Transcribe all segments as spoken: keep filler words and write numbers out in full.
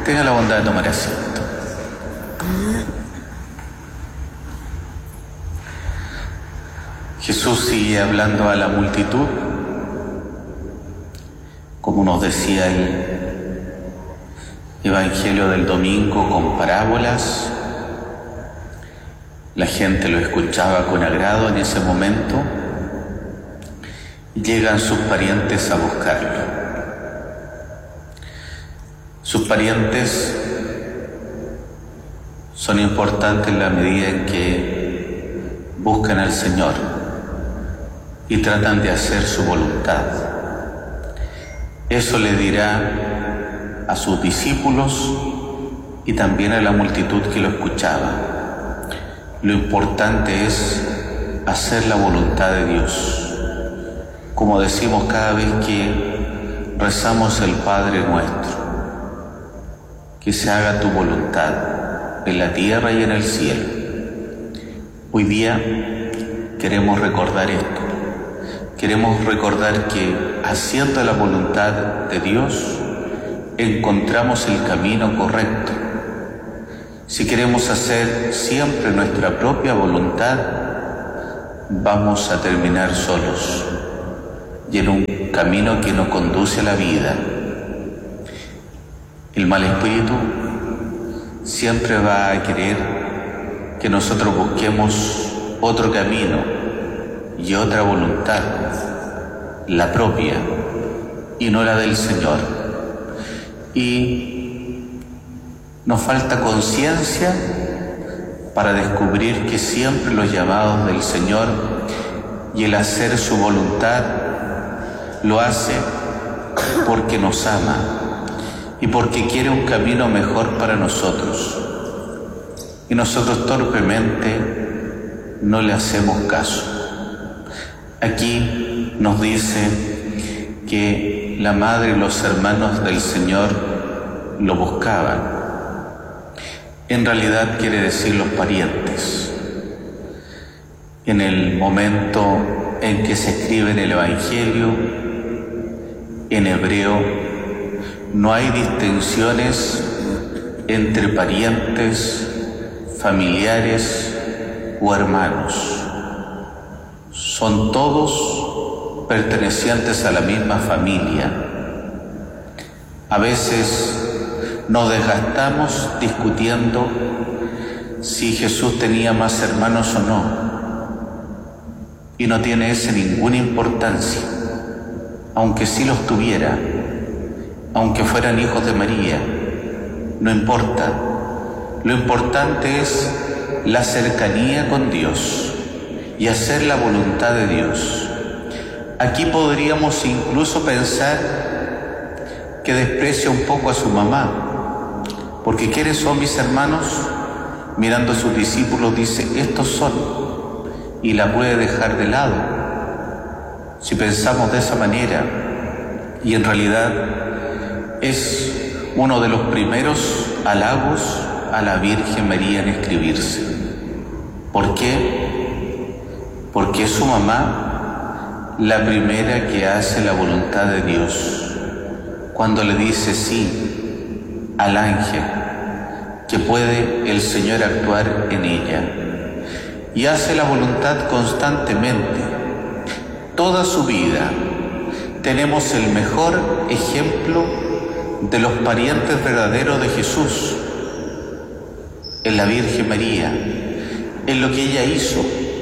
Tenga la bondad de tomar asiento. Jesús sigue hablando a la multitud, como nos decía el Evangelio del domingo, con parábolas. La gente lo escuchaba con agrado en ese momento. Llegan sus parientes a buscarlo. Sus parientes son importantes en la medida en que buscan al Señor y tratan de hacer su voluntad. Eso le dirá a sus discípulos y también a la multitud que lo escuchaba. Lo importante es hacer la voluntad de Dios. Como decimos cada vez que rezamos el Padre Nuestro, que se haga tu voluntad en la tierra y en el cielo. Hoy día queremos recordar esto. Queremos recordar que haciendo la voluntad de Dios encontramos el camino correcto. Si queremos hacer siempre nuestra propia voluntad, vamos a terminar solos y en un camino que no conduce a la vida. El mal espíritu siempre va a querer que nosotros busquemos otro camino y otra voluntad, la propia y no la del Señor. Y nos falta conciencia para descubrir que siempre los llamados del Señor y el hacer su voluntad lo hace porque nos ama y porque quiere un camino mejor para nosotros. Y nosotros torpemente no le hacemos caso. Aquí nos dice que la madre y los hermanos del Señor lo buscaban. En realidad quiere decir los parientes. En el momento en que se escribe en el Evangelio, en hebreo, no hay distinciones entre parientes, familiares o hermanos. Son todos pertenecientes a la misma familia. A veces nos desgastamos discutiendo si Jesús tenía más hermanos o no, y no tiene ese ninguna importancia, aunque sí los tuviera, aunque fueran hijos de María, no importa. Lo importante es la cercanía con Dios y hacer la voluntad de Dios. Aquí podríamos incluso pensar que desprecia un poco a su mamá, porque ¿quiénes son mis hermanos? Mirando a sus discípulos dice, estos son, y la puede dejar de lado. Si pensamos de esa manera, y en realidad es uno de los primeros halagos a la Virgen María en escribirse. ¿Por qué? Porque es su mamá la primera que hace la voluntad de Dios, cuando le dice sí al ángel, que puede el Señor actuar en ella, y hace la voluntad constantemente, toda su vida. Tenemos el mejor ejemplo de los parientes verdaderos de Jesús, en la Virgen María, en lo que ella hizo,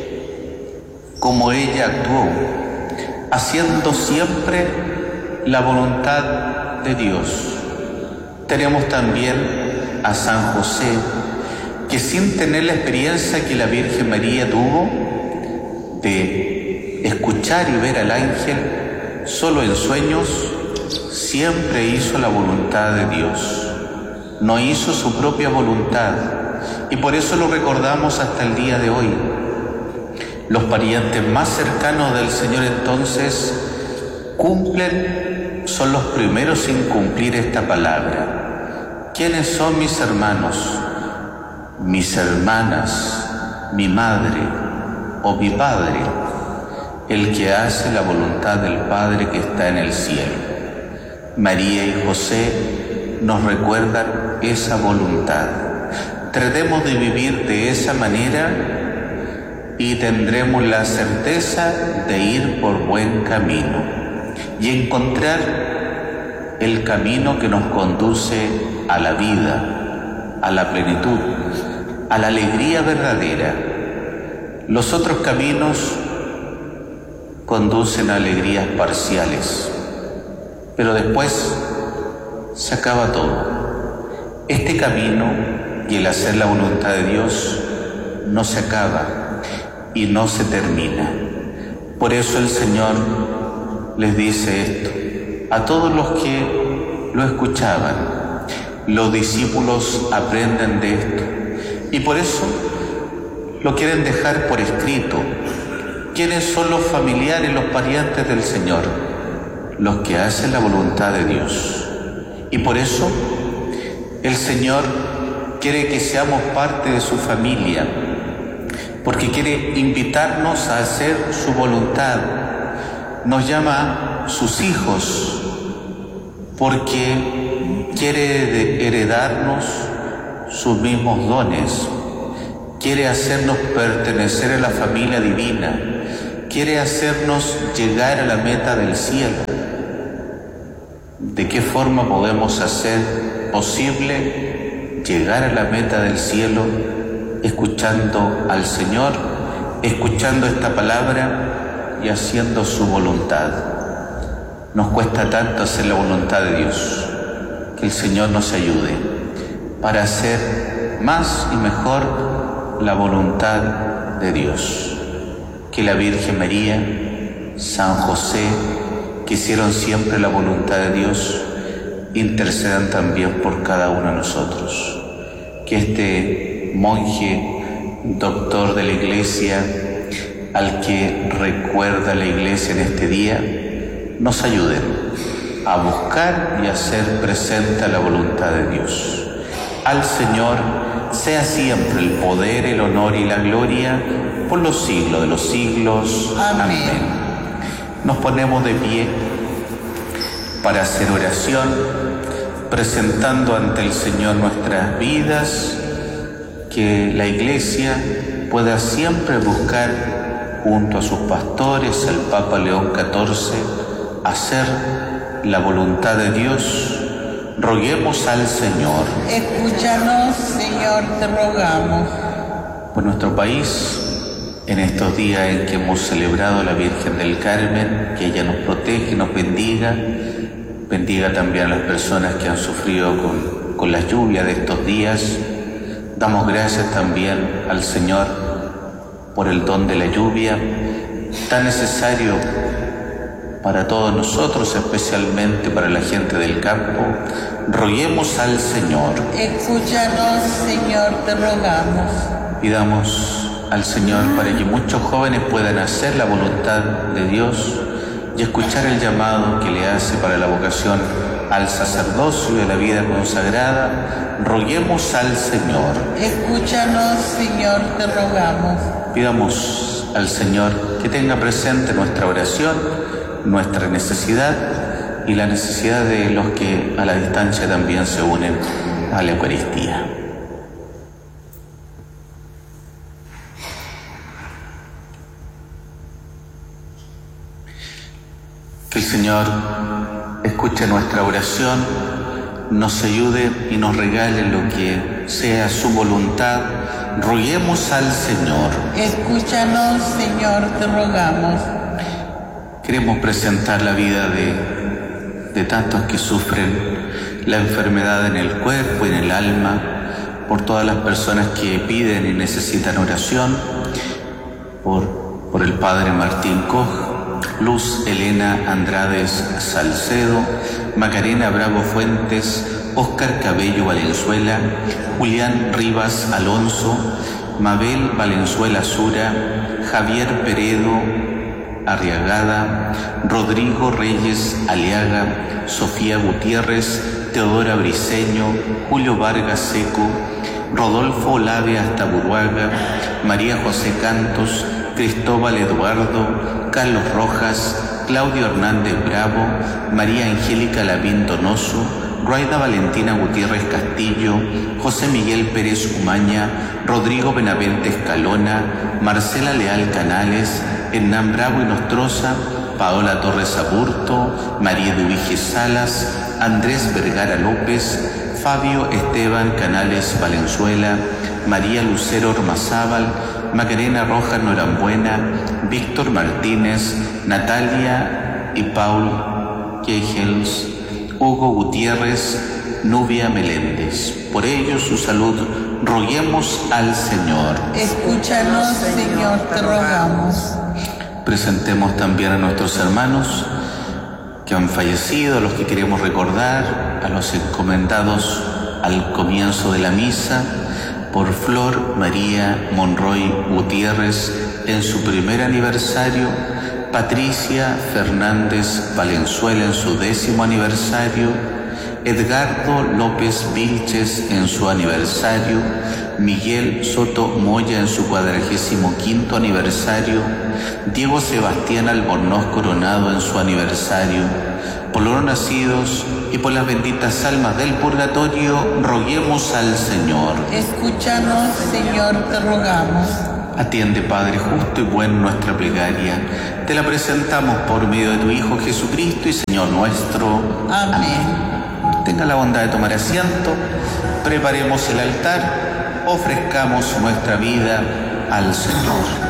como ella actuó, haciendo siempre la voluntad de Dios. Tenemos también a San José, que sin tener la experiencia que la Virgen María tuvo de escuchar y ver al ángel, solo en sueños, siempre hizo la voluntad de Dios. No hizo su propia voluntad, y por eso lo recordamos hasta el día de hoy. Los parientes más cercanos del Señor entonces cumplen, son los primeros en cumplir esta palabra. ¿Quiénes son mis hermanos? Mis hermanas, mi madre o mi padre, el que hace la voluntad del Padre que está en el cielo. María y José nos recuerdan esa voluntad. Tratemos de vivir de esa manera y tendremos la certeza de ir por buen camino y encontrar el camino que nos conduce a la vida, a la plenitud, a la alegría verdadera. Los otros caminos conducen a alegrías parciales, pero después se acaba todo. Este camino y el hacer la voluntad de Dios no se acaba y no se termina. Por eso el Señor les dice esto a todos los que lo escuchaban. Los discípulos aprenden de esto y por eso lo quieren dejar por escrito. ¿Quiénes son los familiares, los parientes del Señor? Los que hacen la voluntad de Dios. Y por eso el Señor quiere que seamos parte de su familia, porque quiere invitarnos a hacer su voluntad. Nos llama sus hijos, porque quiere heredarnos sus mismos dones. Quiere hacernos pertenecer a la familia divina. Quiere hacernos llegar a la meta del cielo. ¿De qué forma podemos hacer posible llegar a la meta del cielo? Escuchando al Señor, escuchando esta palabra y haciendo su voluntad. Nos cuesta tanto hacer la voluntad de Dios. Que el Señor nos ayude para hacer más y mejor la voluntad de Dios. Que la Virgen María, San José, que hicieron siempre la voluntad de Dios, intercedan también por cada uno de nosotros. Que este monje, doctor de la Iglesia, al que recuerda la Iglesia en este día, nos ayude a buscar y a hacer presente la voluntad de Dios. Al Señor sea siempre el poder, el honor y la gloria por los siglos de los siglos. Amén. Amén. Nos ponemos de pie para hacer oración, presentando ante el Señor nuestras vidas, que la Iglesia pueda siempre buscar, junto a sus pastores, el Papa León catorce, hacer la voluntad de Dios. Roguemos al Señor. Escúchanos, Señor, te rogamos. Por nuestro país, en estos días en que hemos celebrado a la Virgen del Carmen, que ella nos protege, nos bendiga, bendiga también a las personas que han sufrido con, con las lluvias de estos días. Damos gracias también al Señor por el don de la lluvia, tan necesario para todos nosotros, especialmente para la gente del campo. Roguemos al Señor. Escúchanos, Señor, te rogamos. Pidamos al Señor para que muchos jóvenes puedan hacer la voluntad de Dios y escuchar el llamado que le hace para la vocación al sacerdocio de la vida consagrada. Roguemos al Señor. Escúchanos, Señor, te rogamos. Pidamos al Señor que tenga presente nuestra oración, nuestra necesidad y la necesidad de los que a la distancia también se unen a la Eucaristía. Que el Señor escuche nuestra oración, nos ayude y nos regale lo que sea su voluntad. Roguemos al Señor. Escúchanos, Señor, te rogamos. Queremos presentar la vida de, de tantos que sufren la enfermedad en el cuerpo y en el alma, por todas las personas que piden y necesitan oración, por, por el Padre Martín Koch, Luz Elena Andrades Salcedo, Macarena Bravo Fuentes, Óscar Cabello Valenzuela, Julián Rivas Alonso, Mabel Valenzuela Sura, Javier Peredo Arriagada, Rodrigo Reyes Aliaga, Sofía Gutiérrez, Teodora Briceño, Julio Vargas Seco, Rodolfo Olave Astaburuaga, María José Cantos, Cristóbal Eduardo, Carlos Rojas, Claudio Hernández Bravo, María Angélica Lavín Donoso, Ruaida Valentina Gutiérrez Castillo, José Miguel Pérez Umaña, Rodrigo Benavente Escalona, Marcela Leal Canales, Hernán Bravo y Nostroza, Paola Torres Aburto, María Eduviges Salas, Andrés Vergara López, Fabio Esteban Canales Valenzuela, María Lucero Ormazábal, Macarena Rojas Norambuena, Víctor Martínez, Natalia y Paul Kegels, Hugo Gutiérrez, Nubia Meléndez. Por ellos su salud roguemos al Señor. Escúchanos, Señor, te rogamos. Presentemos también a nuestros hermanos que han fallecido, a los que queremos recordar, a los encomendados al comienzo de la misa, por Flor María Monroy Gutiérrez en su primer aniversario, Patricia Fernández Valenzuela en su décimo aniversario, Edgardo López Vilches en su aniversario, Miguel Soto Moya en su cuadragésimo quinto aniversario, Diego Sebastián Albornoz Coronado en su aniversario. Por los nacidos y por las benditas almas del purgatorio, roguemos al Señor. Escúchanos, Señor, te rogamos. Atiende, Padre justo y bueno, nuestra plegaria. Te la presentamos por medio de tu Hijo Jesucristo y Señor nuestro. Amén. Tenga la bondad de tomar asiento. Preparemos el altar. Ofrezcamos nuestra vida al Señor.